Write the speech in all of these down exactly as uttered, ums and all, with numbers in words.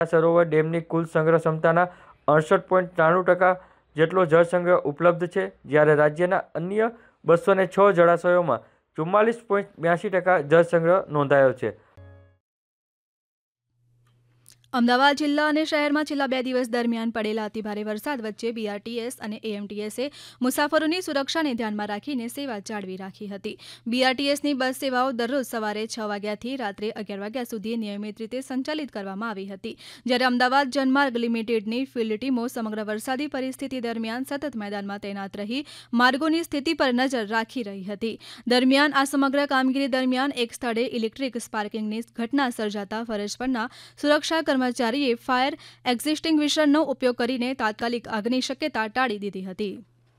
સરોવર ડેમની કુલ સંગ્રહ ક્ષમતાના અડસઠ પોઈન્ટ ત્રાણું ટકા જેટલો જળ સંગ્રહ ઉપલબ્ધ છે, જ્યારે રાજ્યના અન્ય બસો ને છ જળાશયોમાં ચુમ્માલીસ પોઈન્ટ બ્યાસી ટકા જળ સંગ્રહ નોંધાયો છે. અમદાવાદ જિલ્લા અને શહેરમાં છેલ્લા બે દિવસ દરમિયાન પડેલા અતિભારે વરસાદ વચ્ચે બીઆરટીએસ અને એએમટીએસે મુસાફરોની સુરક્ષાને ધ્યાનમાં રાખીને સેવા જાળવી રાખી હતી. બીઆરટીએસની બસ સેવાઓ દરરોજ સવારે છ વાગ્યાથી રાત્રે અગિયાર વાગ્યા સુધી નિયમિત રીતે સંચાલિત કરવામાં આવી હતી, જ્યારે અમદાવાદ જનમાર્ગ લિમિટેડની ફિલ્ડ ટીમો સમગ્ર વરસાદી પરિસ્થિતિ દરમિયાન સતત મેદાનમાં તૈનાત રહી માર્ગોની સ્થિતિ પર નજર રાખી રહી હતી. દરમિયાન આ સમગ્ર કામગીરી દરમિયાન એક સ્થળે ઇલેક્ટ્રિક સ્પાર્કિંગની ઘટના સર્જાતા ફરજ પરના સુરક્ષા કર્મચારીએ ફાયર એક્ઝિસ્ટિંગ્વિશરનો ઉપયોગ કરીને તાત્કાલિક આગની શક્યતા ટાળી દીધી હતી.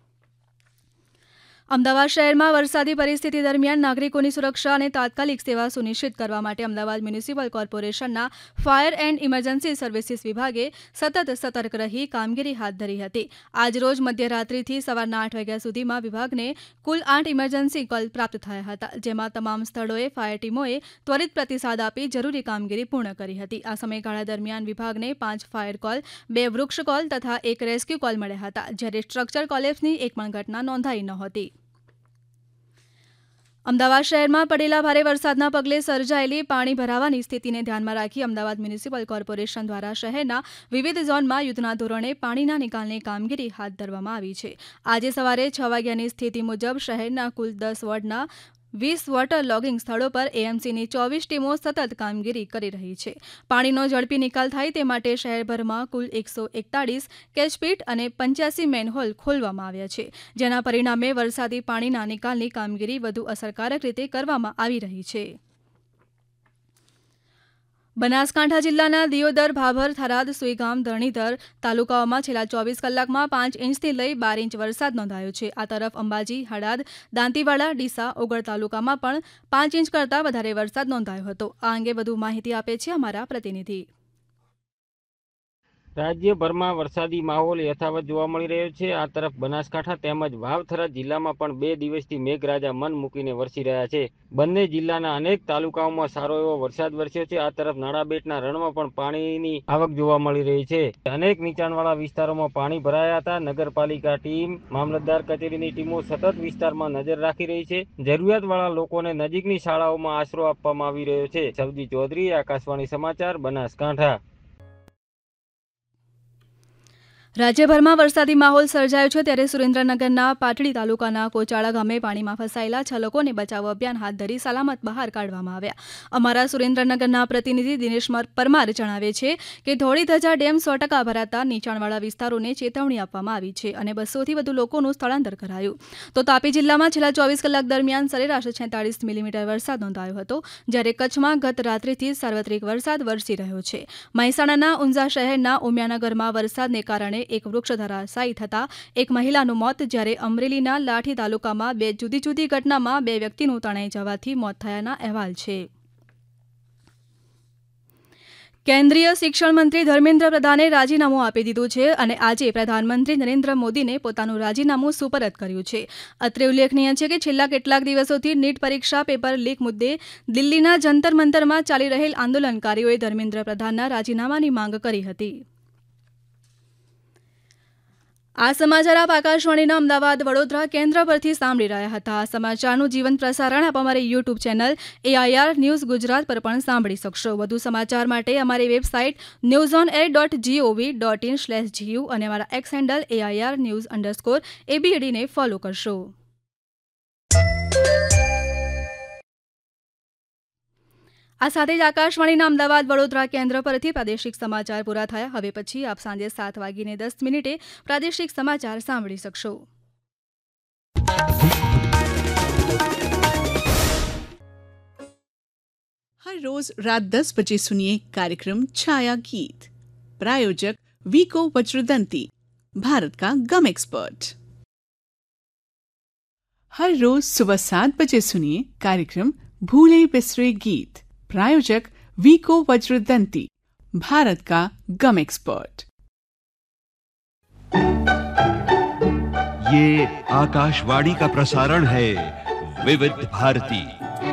અમદાવાદ શહેરમાં વરસાદી પરિસ્થિતિ દરમિયાન નાગરિકોની સુરક્ષા અને તાત્કાલિક સેવા સુનિશ્ચિત કરવા માટે અમદાવાદ મ્યુનિસિપલ કોર્પોરેશનના ફાયર એન્ડ ઇમરજન્સી સર્વિસીસ વિભાગે સતત સતર્ક રહી કામગીરી હાથ ધરી હતી. આજરોજ મધ્યરાત્રિથી સવારના આઠ વાગ્યા સુધીમાં વિભાગને કુલ આઠ ઇમરજન્સી કોલ પ્રાપ્ત થયા હતા, જેમાં તમામ સ્થળોએ ફાયર ટીમોએ ત્વરિત પ્રતિસાદ આપી જરૂરી કામગીરી પૂર્ણ કરી હતી. આ સમયગાળા દરમિયાન વિભાગને પાંચ ફાયર કોલ, બે વૃક્ષ કોલ તથા એક રેસ્ક્યુ કોલ મળ્યા હતા, જ્યારે સ્ટ્રક્ચર કોલેપ્સની એક પણ ઘટના નોંધાઈ નહોતી. અમદાવાદ શહેરમાં પડેલા ભારે વરસાદના પગલે સર્જાયેલી પાણી ભરાવાની સ્થિતિને ધ્યાનમાં રાખી અમદાવાદ મ્યુનિસિપલ કોર્પોરેશન દ્વારા શહેરના વિવિધ ઝોનમાં યુદ્ધના ધોરણે પાણીના નિકાલની કામગીરી હાથ ધરવામાં આવી છે. આજે સવારે છ વાગ્યાની સ્થિતિ મુજબ શહેરના કુલ દસ વોર્ડના વીસ વોટર લોગિંગ સ્થળો પર એએમસીની ચોવીસ ટીમો સતત કામગીરી કરી રહી છે. પાણીનો ઝડપી નિકાલ થાય તે માટે શહેરભરમાં કુલ એકસો એકતાળીસ કેચપીટ અને પંચ્યાસી મેનહોલ ખોલવામાં આવ્યા છે, જેના પરિણામે વરસાદી પાણીના નિકાલની કામગીરી વધુ અસરકારક રીતે કરવામાં આવી રહી છે. બનાસકાંઠા જિલ્લાના દિયોદર, ભાભર, થરાદ, સુઈગામ, ધરણીધર તાલુકાઓમાં છેલ્લા ચોવીસ કલાકમાં પાંચ ઇંચથી લઈ બાર ઇંચ વરસાદ નોંધાયો છે. આ તરફ અંબાજી, હળાદ, દાંતીવાડા, ડીસા, ઓગળ તાલુકામાં પણ પાંચ ઇંચ કરતાં વધારે વરસાદ નોંધાયો હતો. આ અંગે વધુ માહિતી આપે છે અમારા પ્રતિનિધિ. રાજ્યભરમાં વરસાદી માહોલ યથાવત જોવા મળી રહ્યો છે. આ તરફ બનાસકાંઠા તેમજ વાવ-થરાદ જિલ્લામાં પણ બે દિવસથી મેઘરાજા મન મૂકીને વરસી રહ્યા છે. બંને જિલ્લાના અનેક તાલુકાઓમાં સારો એવો વરસાદ વરસ્યો છે. આ તરફ નાણાબેટના રણમાં પણ પાણીની આવક જોવા મળી રહી છે. અનેક નીચાણવાળા વિસ્તારોમાં પાણી ભરાયા હતા. નગરપાલિકા ટીમ, મામલતદાર કચેરીની ટીમો સતત વિસ્તારમાં નજર રાખી રહી છે. જરૂરિયાતવાળા લોકોને નજીકની શાળાઓમાં આશરો આપવામાં આવી રહ્યો છે. સવજી ચૌધરી, આકાશવાણી સમાચાર, બનાસકાંઠા. રાજ્યભરમાં વરસાદી માહોલ સર્જાયો છે, ત્યારે સુરેન્દ્રનગરના પાટડી તાલુકાના કોચાળા ગામે પાણીમાં ફસાયેલા છ લોકોને બચાવ અભિયાન હાથ ધરી સલામત બહાર કાઢવામાં આવ્યા. અમારા સુરેન્દ્રનગરના પ્રતિનિધિ દિનેશ પરમાર જણાવે છે કે ધોળીધજા ડેમ સો ટકા ભરાતા નીચાણવાળા વિસ્તારોને ચેતવણી આપવામાં આવી છે અને બસોથી વધુ લોકોનું સ્થળાંતર કરાયું. તો તાપી જિલ્લામાં છેલ્લા ચોવીસ કલાક દરમિયાન સરેરાશ છેતાળીસ મિલીમીટર વરસાદ નોંધાયો હતો, જ્યારે કચ્છમાં ગત રાત્રિથી સાર્વત્રિક વરસાદ વરસી રહ્યો છે. મહેસાણાના ઊંઝા શહેરના ઉમિયાનગરમાં વરસાદને કારણે એક વૃક્ષ ધરાશાયી થતા એક મહિલાનું મોત, જ્યારે અમરેલીના લાઠી તાલુકામાં બે જુદી જુદી ઘટનામાં બે વ્યક્તિનું તણાઈ જવાથી મોત થયાના અહેવાલ છે. કેન્દ્રીય શિક્ષણ મંત્રી ધર્મેન્દ્ર પ્રધાને રાજીનામું આપી દીધું છે અને આજે પ્રધાનમંત્રી નરેન્દ્ર મોદીને પોતાનું રાજીનામું સુપરત કર્યું છે. અત્રે ઉલ્લેખનીય છે કે છેલ્લા કેટલાક દિવસોથી નીટ પરીક્ષા પેપર લીક મુદ્દે દિલ્હીના જંતર મંતરમાં ચાલી રહેલ આંદોલનકારીઓએ ધર્મેન્દ્ર પ્રધાનના રાજીનામાની માંગ કરી હતી. આ સમાચાર આપ આકાશવાણીના અમદાવાદ વડોદરા કેન્દ્ર પરથી સાંભળી રહ્યા હતા. આ સમાચારનું જીવંત પ્રસારણ આપ અમારી YouTube channel AIR news Gujarat પર પણ સાંભળી શકશો. વધુ સમાચાર માટે અમારી website news on air dot GOV dot in slash GU અને અમારા x handle AIR news underscore એબીએડીને follow કરશો. આ સાથે જ આકાશવાણીના અમદાવાદ વડોદરા કેન્દ્ર પરથી પ્રાદેશિક સમાચાર પૂરા થયા. હવે પછી આપ સાંજે સાત વાગીને દસ મિનિટે પ્રાદેશિક સમાચાર સાંભળી શકશો. हर रोज रात दस बजे सुनिए कार्यक्रम छाया गीत. प्रायोजक वीको वज्रदंती, भारत का गम एक्सपर्ट. हर रोज सुबह सात बजे सुनिए कार्यक्रम भूले बिसरे गीत. प्रायोजक वीको वज्रदंती, भारत का गम एक्सपर्ट. ये आकाशवाणी का प्रसारण है विविध भारती.